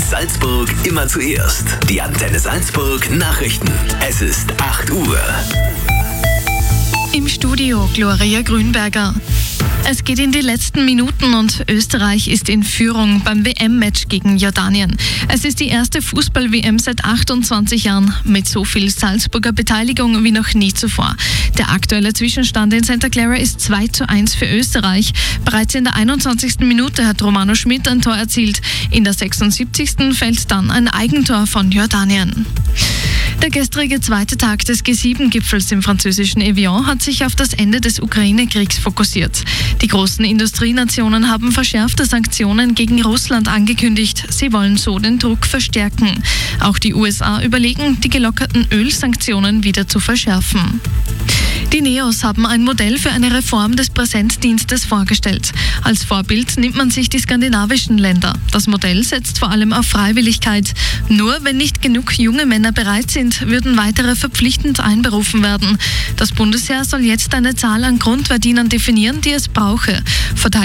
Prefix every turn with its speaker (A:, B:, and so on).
A: Salzburg immer zuerst. Die Antenne Salzburg Nachrichten. Es ist 8 Uhr.
B: Im Studio Gloria Grünberger. Es geht in die letzten Minuten und Österreich ist in Führung beim WM-Match gegen Jordanien. Es ist die erste Fußball-WM seit 28 Jahren mit so viel Salzburger Beteiligung wie noch nie zuvor. Der aktuelle Zwischenstand in Santa Clara ist 2:1 für Österreich. Bereits in der 21. Minute hat Romano Schmidt ein Tor erzielt. In der 76. fällt dann ein Eigentor von Jordanien. Der gestrige zweite Tag des G7-Gipfels im französischen Evian hat sich auf das Ende des Ukraine-Kriegs fokussiert. Die großen Industrienationen haben verschärfte Sanktionen gegen Russland angekündigt. Sie wollen so den Druck verstärken. Auch die USA überlegen, die gelockerten Ölsanktionen wieder zu verschärfen. Die NEOS haben ein Modell für eine Reform des Präsenzdienstes vorgestellt. Als Vorbild nimmt man sich die skandinavischen Länder. Das Modell setzt vor allem auf Freiwilligkeit. Nur wenn nicht genug junge Männer bereit sind, würden weitere verpflichtend einberufen werden. Das Bundesheer soll jetzt eine Zahl an Grundverdienern definieren, die es brauche.